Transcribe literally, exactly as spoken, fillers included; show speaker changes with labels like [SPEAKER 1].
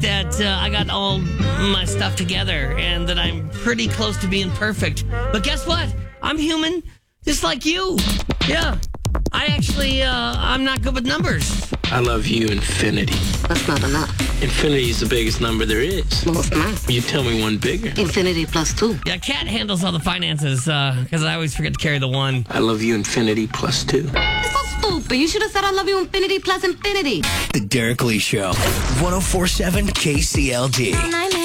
[SPEAKER 1] that uh, I got all my stuff together and that I'm pretty close to being perfect. But guess what? I'm human, just like you. Yeah. I actually, uh, I'm not good with numbers.
[SPEAKER 2] I love you, infinity.
[SPEAKER 3] That's not enough.
[SPEAKER 2] Infinity is the biggest number there is.
[SPEAKER 3] Well, it's not.
[SPEAKER 2] You tell me one bigger.
[SPEAKER 3] Infinity plus two.
[SPEAKER 1] Yeah, Kat handles all the finances because uh, I always forget to carry the one.
[SPEAKER 2] I love you, infinity plus two.
[SPEAKER 3] It's so stupid. You should have said I love you, infinity plus infinity.
[SPEAKER 4] The Derek Lee Show. one oh four point seven K C L D.